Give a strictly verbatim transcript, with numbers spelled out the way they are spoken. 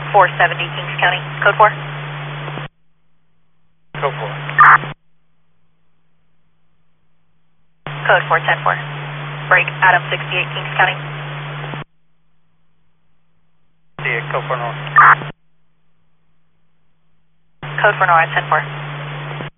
four seventy Kings County, code four. Code four. Code four ten four. Break Adam sixty-eight Kings County. See you, code four north. Code four north ten four.